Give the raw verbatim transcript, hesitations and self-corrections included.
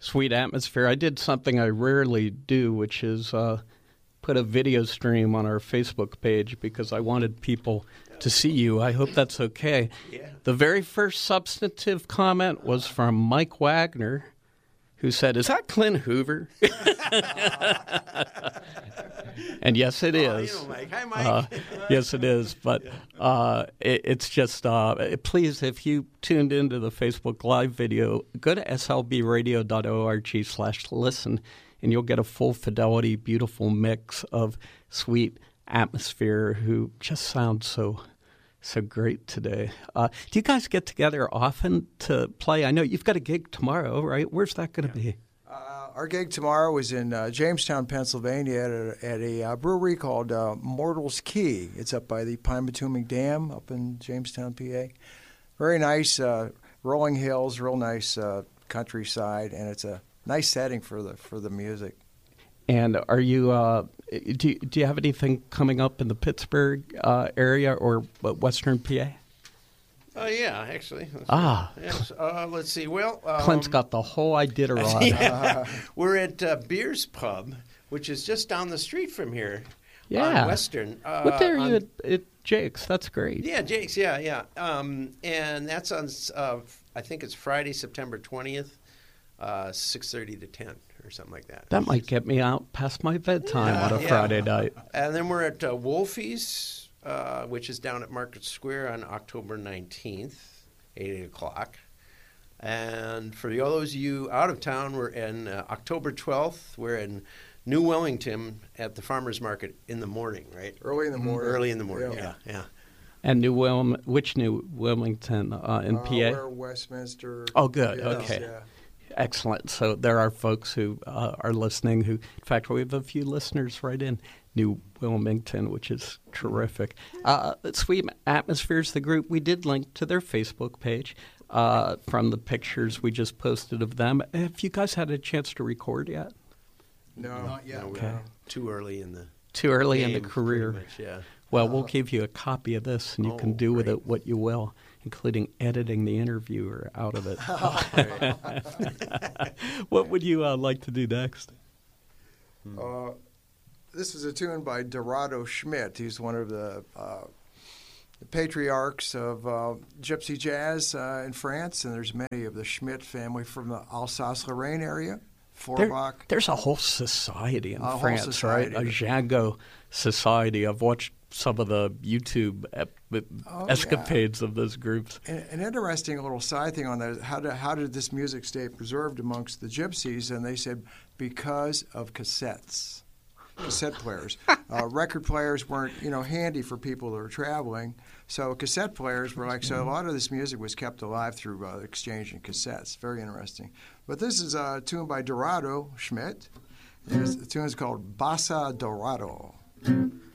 Sweet Atmosphere. I did something I rarely do, which is uh, put a video stream on our Facebook page because I wanted people to see you. I hope that's okay. Yeah. The very first substantive comment was from Mike Wagner, who said, "Is that Clint Hoover?" And yes, it is. Oh, you know Mike. Hi, Mike. Uh, yes, it is. But uh, it, it's just, uh, please, if you tuned into the Facebook Live video, go to s l b radio dot org slash listen, and you'll get a full fidelity, beautiful mix of Sweet Atmosphere, who just sounds so so great today. Uh, do you guys get together often to play? I know you've got a gig tomorrow, right? Where's that going to yeah. be? Uh, our gig tomorrow is in uh, Jamestown, Pennsylvania, at a, at a uh, brewery called uh, Mortal's Key. It's up by the Pine-Bituming Dam up in Jamestown, P A. Very nice, uh, rolling hills, real nice uh, countryside, and it's a nice setting for the for the music. And are you? Uh, do you, do you have anything coming up in the Pittsburgh uh, area or Western P A? Oh, uh, yeah, actually. Let's ah. Yes, uh, let's see. Well, um, Clint's got the whole Iditarod. Yeah. We're at uh, Beers Pub, which is just down the street from here. Yeah. On Western. Uh, what day are on, you at, at Jake's? That's great. Yeah, Jake's. Yeah, yeah. Um, and that's on. Uh, I think it's Friday, September twentieth, uh, six thirty to ten. Or something like that. That might get me out past my bedtime yeah, on a yeah. Friday night. And then we're at uh, Wolfie's, uh, which is down at Market Square on October nineteenth, eight o'clock. And for all those of you out of town, we're in uh, October twelfth. We're in New Wellington at the Farmers Market in the morning, right? Early in the morning. Early in the morning, yeah. yeah. yeah. And New Wil- which New Wilmington uh, in uh, P A? We're Westminster. Oh, good. Yes, okay. Yeah. Excellent. So there are folks who uh, are listening who, in fact, we have a few listeners right in New Wilmington, which is terrific. Uh, Sweet Atmospheres, the group, we did link to their Facebook page uh, from the pictures we just posted of them. Have you guys had a chance to record yet? No. Not yet. No, we're Okay. too early in the Too early in game, the career. pretty much, yeah. Well, we'll give you a copy of this, and you Oh, can do with great. it what you will, including editing the interviewer out of it. What would you uh, like to do next? Uh, this is a tune by Dorado Schmidt. He's one of the, uh, the patriarchs of uh, gypsy jazz uh, in France, and there's many of the Schmidt family from the Alsace-Lorraine area. There, Forbach. there's a whole society in A whole France, society. right? A Django society. I've watched some of the YouTube ep- Oh, escapades yeah. of those groups. An, an interesting little side thing on that is how did, how did this music stay preserved amongst the gypsies? And they said because of cassettes, cassette players. uh, record players weren't, you know, handy for people that were traveling. So cassette players were like, so a lot of this music was kept alive through uh, exchanging cassettes. Very interesting. But this is a tune by Dorado Schmidt. And the tune is called Bossa Dorado.